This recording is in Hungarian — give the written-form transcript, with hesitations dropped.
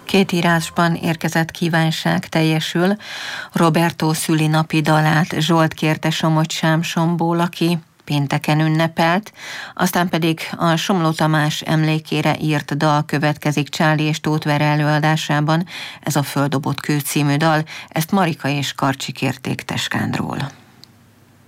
Két írásban érkezett kívánság teljesül. Roberto szülinapi dalát Zsolt kérte Somogy Sámsonból, aki pénteken ünnepelt, aztán pedig a Somló Tamás emlékére írt dal következik Csáli és Tóth Vere előadásában, ez a Földobott kő című dal, ezt Marika és Karcsi kérték Teskándról.